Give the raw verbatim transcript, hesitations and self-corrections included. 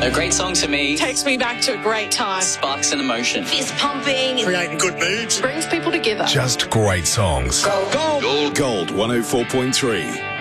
A great song to me takes me back to a great time. Sparks an emotion. Fist pumping. Creating good moods. Brings people together. Just great songs. Gold. Gold. Gold. Gold one oh four point three.